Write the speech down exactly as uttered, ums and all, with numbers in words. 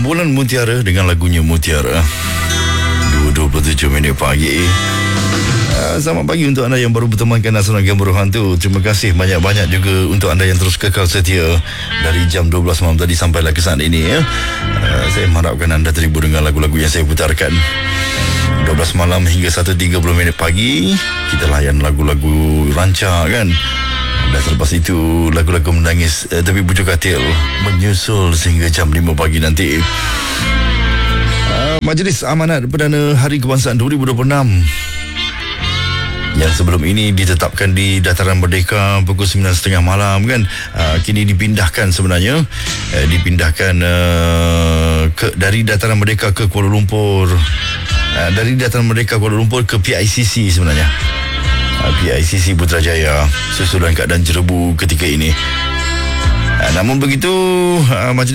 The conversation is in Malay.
Bulan Mutiara dengan lagunya Mutiara. dua puluh tujuh minit pagi. Uh, selamat pagi untuk anda yang baru bertemankan Nasional Game Berhubungan tu. Terima kasih banyak-banyak juga untuk anda yang terus kekal setia dari jam dua belas malam tadi sampailah ke saat ini ya. Uh, saya mengharapkan anda terhibur dengan lagu-lagu yang saya putarkan. dua belas malam hingga satu tiga puluh minit pagi kita layan lagu-lagu rancak kan. Dan selepas itu lagu-lagu menangis uh, tapi bujuk katil menyusul sehingga jam lima pagi nanti. Uh, Majlis Amanat Perdana Hari Kebangsaan dua ribu dua puluh enam yang sebelum ini ditetapkan di Dataran Merdeka pukul sembilan tiga puluh malam kan, uh, kini dipindahkan sebenarnya uh, dipindahkan uh, ke, dari Dataran Merdeka ke Kuala Lumpur, uh, dari Dataran Merdeka Kuala Lumpur ke P I C C sebenarnya, uh, P I C C Putrajaya susulan keadaan jerebu ketika ini. uh, namun begitu uh, majlis